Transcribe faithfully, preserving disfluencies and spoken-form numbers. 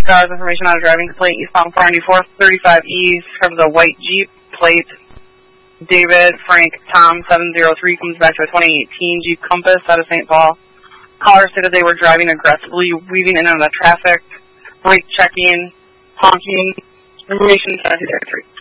cars, information on a driving complaint, eastbound four ninety-four, thirty-five East, from the white Jeep, plate David Frank Tom seven zero three, comes back to a twenty eighteen Jeep Compass out of Saint Paul. Caller stated they were driving aggressively, weaving in and out of the traffic, brake checking, honking, information seven zero three.